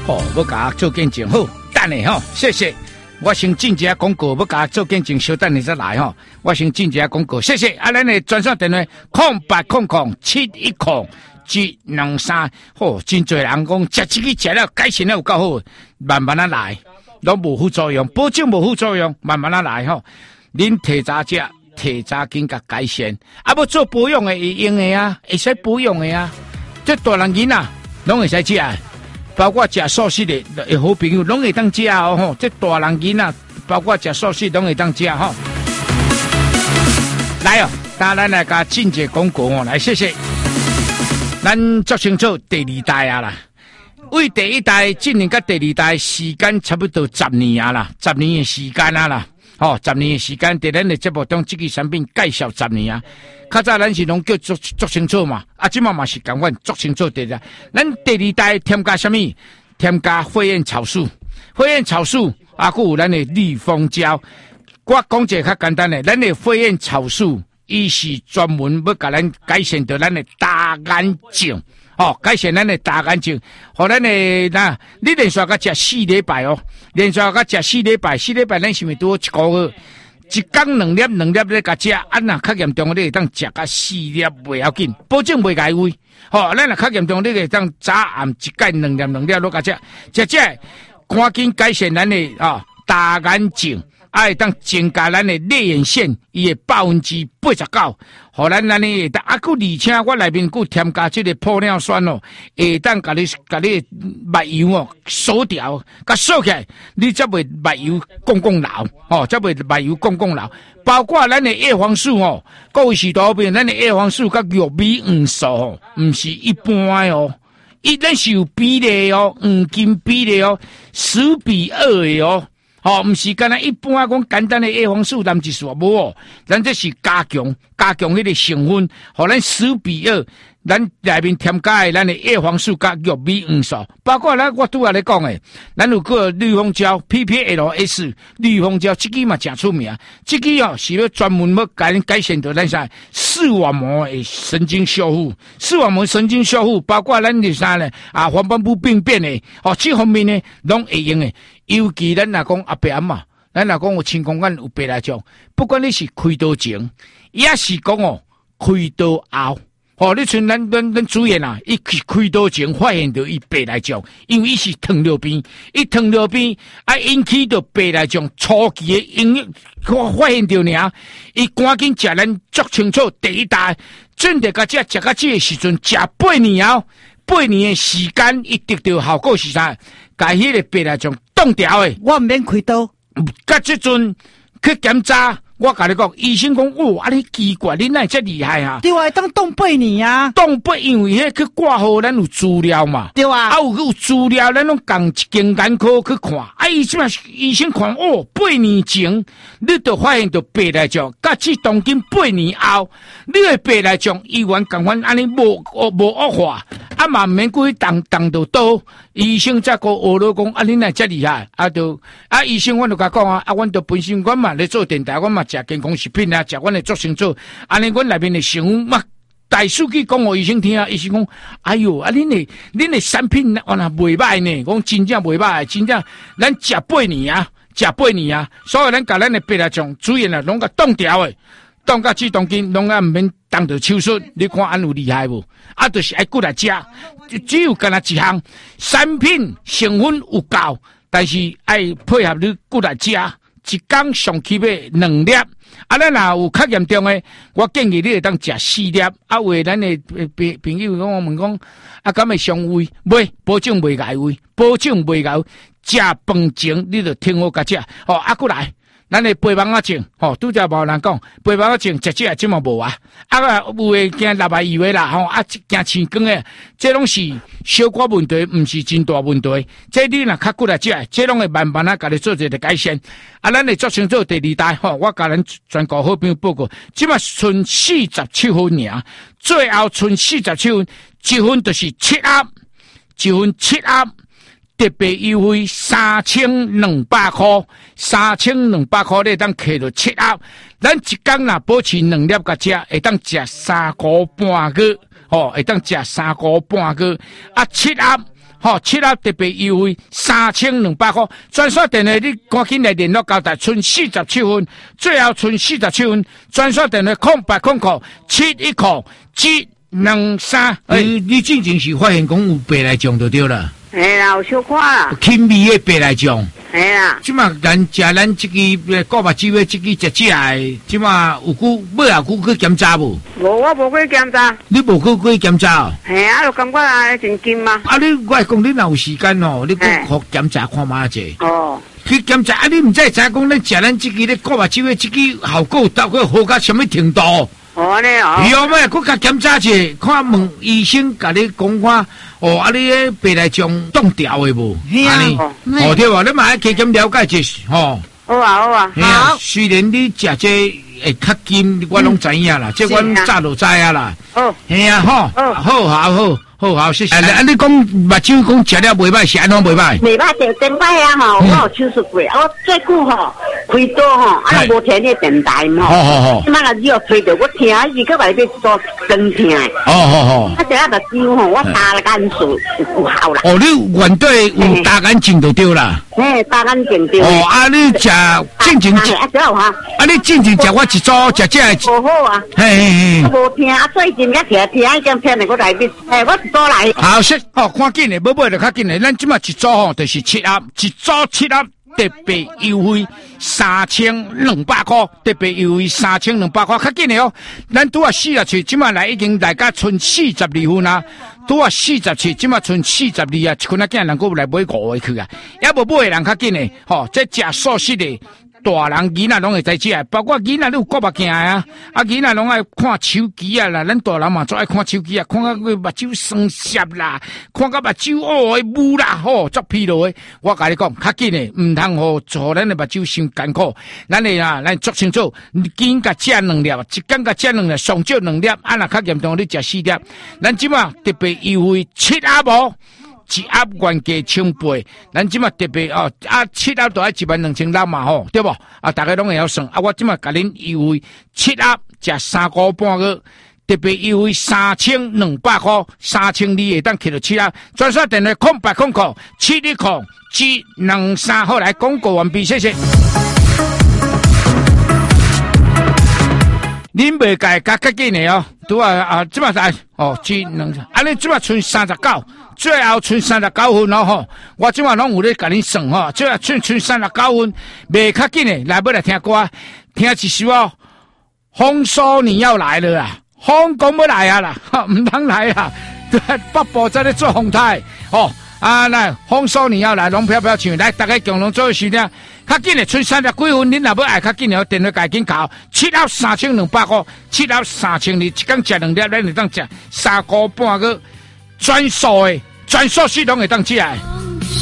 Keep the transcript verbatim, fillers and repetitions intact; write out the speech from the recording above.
哦，要甲做见证好，等下吼，谢谢。我先进一下广告，要甲做见证，稍等你再来吼。我先进一下广告，谢谢。啊，咱的专线电话空八空空七一空一两三，吼，真侪人讲食这个食了改善了有够好，慢慢啊来，拢无副作用，保证无副作用，慢慢啊来吼。恁提早食，提早紧甲改善，啊，要做保养的会用的啊，会使保养的啊。这大人囡仔拢会使食。包括食素食的好朋友，拢会当食哦吼。这大人囡仔，包括食素食，拢会当食吼。来哦，当然来甲进一广告哦，来谢谢。咱做清楚第二代啊啦，为第一代进行到第二代时间差不多十年啊啦，十年的时间啊啦，哦，十年的时间，在咱的节目中，这个产品介绍十年啊。较早咱是拢叫做做清楚嘛，啊，即嘛嘛是共款做清楚对啦。咱第二代添加什么？添加灰燕草素，灰燕草素啊，还有咱的绿蜂胶。我讲一个较简单的，咱的灰燕草素，伊是专门要甲咱改善到咱的大眼睛，哦，改善咱的大眼睛，互咱的那，你连续甲食四礼拜哦，连续甲食四礼拜，四礼拜咱是咪多一个月？一天两粒两粒咧，甲食，啊那较严重，你会当食甲四粒袂要紧，保证袂解胃。吼，咱若较严重，你会当早暗一间两粒两粒落甲食，食食，赶紧改善咱的啊大眼睛，啊会当增加咱的泪眼线，伊的百分之八十九，互咱咱呢，啊，佮而且我内面佮添加这个玻尿酸哦，会当甲你甲你目油哦锁掉，甲锁起来，你则袂目油讲讲流，哦，则袂目油讲讲流。包括咱的叶黄素哦，各位是多边，咱的叶黄素甲玉米黄素哦，毋是一般的哦，伊咱是有比例哦，黄金比例哦，十比二的哦。哦，毋是干那一般讲简单的叶黄素蓝激素无哦，咱这是加强加强迄个成分，互咱十比二，咱内面添加的咱的叶黄素甲玉米黄素，包括咱我拄下咧讲的，咱有个绿蜂胶 P P L S 绿蜂胶，这个嘛真出名，这个哦是要专门要改改善到咱啥视网膜的神经修复，视网膜神经修复，包括咱的啥呢啊黄斑部病变的，哦这方面呢拢会用的。尤其咱若讲阿伯阿嬷，咱若讲有青光眼有白内障，不管你是开刀前，也是讲哦开刀后，哦，你像咱咱咱主任啊，伊去开刀前发现到伊白内障，因为伊是糖尿病，伊糖尿病啊引起到白内障初期的影响，发现到尔，伊赶紧食咱足清楚第一代，准得甲食食到这个时阵，食八年后，八年的时间，伊得到效果是啥？甲迄个白内障冻掉诶， 我毋免开刀。 甲即阵去检查，我甲你讲，医生讲，哦，啊你奇怪，你哪会遮厉害啊？ 对啊，当冻八年啊， 冻八因为迄去挂号，咱有资料嘛， 对啊， 啊有有资料，咱拢共一间眼科去看，啊医生医生看，哦，八年前你就发现到白内障，甲即当今八年后，你的白内障依然共款安尼无无恶化。啊，嘛毋免过去动动到刀，医生才个学了讲，啊，恁哪遮厉害？啊，就啊，医生阮就甲讲啊，啊，阮就本身阮嘛咧做电台，阮嘛食健康食品啊，食阮的做清楚，安尼阮内面的成分嘛，大数据讲互医生听啊，医生讲，哎哟，啊，恁的恁的产品哇那袂歹呢，讲真正袂歹，真正咱食八年啊，食八年啊，所以咱甲咱的白内障主任啊，拢甲冻掉诶。当甲这当今拢啊毋免动到手术，你看安有厉害无？啊，就是爱过来食，只有干那一项产品成分有够，但是爱配合你过来食，一天上起码两粒。啊，咱若有较严重诶，我建议你会当食四粒。啊，为咱诶朋朋友讲，我问讲，啊，敢会伤胃？袂，保证袂挨胃，保证袂挨。食饭前你就听我甲食，哦，啊，过来。咱的肥蚊仔症，吼，拄则无人讲，肥蚊仔症食食即嘛无啊，啊个有诶惊六百以为啦，吼，啊惊青光诶，这拢是小可问题，毋是真大问题。这你若较过来食，这拢会慢慢啊，甲你做一个改善。啊，咱会做清楚第二代，吼，我甲咱全国好朋友报告，即嘛剩四十七分尔，最后剩四十七分，一分就是七盒，一分七盒。特别优惠三千两百块，三千两百块你当摕到七盒，咱一天若保持两粒甲食，会当食三个半个，哦，会当食三个半个，啊七盒， 吼、哦，七盒特别优惠三千两百块。专线电话你赶紧来联络交代，剩四十七分，最后剩四十七分。专线电话空白空口七一口七两三。哎，你之前是发现讲有白内障就对了。 嘿啦，有小可啦。 轻微的白内障。 嘿啦。 即马咱食咱这个国目睭的这个食食的，即马有久尾后久去检查无？ 无，我无去检查。 你无去去检查哦？ 嘿啊，就感觉啊真紧嘛。 啊，你我讲你若有时间哦，你去互检查看嘛者。 哦。 去检查啊！你毋知知讲咱食咱这个咧国目睭的这个效果到底好到什么程度？ 哦，安尼哦。 以后咩，佮甲检查者，看问医生，甲你讲看，哦，啊，你个白内障冻掉的无？ 是啊， 哦对吧？你嘛爱加减了解一下，吼。 好啊，好啊。 好。虽然你食这会较金，我拢知影啦，这阮早就知啊啦。 哦。 系啊，吼。好好好。好好，谢谢。啊，你讲目睭讲食了袂歹，是安怎袂歹？ 袂歹，就顶摆啊吼，我有手术过，我最久吼开刀吼，啊无听你电台嘛。好好好。即摆若只要吹着，我听啊，伊个内底做真听。哦好好。啊，这下就只吼，我打了眼术有效啦。 哦，你原对有打眼镜就对啦。 嘿，打眼镜对。 哦，啊，你食正经食。 啊，有哈。 啊，你正经食我一组食这个。 无好啊。嘿嘿嘿。我无听啊，最近才听听已经听嚟我内边，嘿我。多来， 好说哦，看紧的，要买就较紧的。咱即马一组吼，就是七盒，一组七盒特别优惠三千两百块，特别优惠三千两百块，较紧的哦。咱拄啊四十岁，即马来已经大家剩四十二分啊。拄啊四十岁，即马剩四十二啊，一群仔囝人够来买五个去啊，也无买的人较紧的，吼、哦，这食素食的。大人囡仔拢会知食，包括囡仔你有国目镜啊，啊囡仔拢爱看手机啊啦，咱大人嘛最爱看手机啊，看到佢目睭酸涩啦，看到目睭哦会雾啦，吼作疲劳的。我甲你讲，较紧的，唔通互做咱的目睭伤艰苦。咱的啊，咱做清楚，紧甲食两粒，一天甲食两粒，上少两粒，啊若较严重你食四粒。咱即马特别优惠七盒无。一盒原价千八，咱即马特别哦，啊七盒都要一万两千六嘛吼，对不？啊，大家拢会晓算。啊，我即马甲恁优惠七盒食三个半个，特别优惠三千两百块，三千二会当摕到七盒。专线电话空八空空七二空七两三，好来广告完毕，谢谢。恁袂改加较紧的哦，拄啊啊，即马在哦七两，啊你即马剩三十九。最后剩三十九分咯吼，我即晚拢有咧甲你算吼，最后剩剩三十九分，袂较紧诶，来要来听歌，听一首哦。风说你要来了啊，风讲要来啊啦，唔通来啊，北部在咧做风台哦。啊，来风说你要来，拢飘飘唱，来大家共同做事呢。较紧诶，剩三十几分，恁若要爱较紧诶，电话赶紧搞，七盒三千两百块，七盒三千二，一工食两粒，咱会当食三个半个。专属的专属系统会当起来。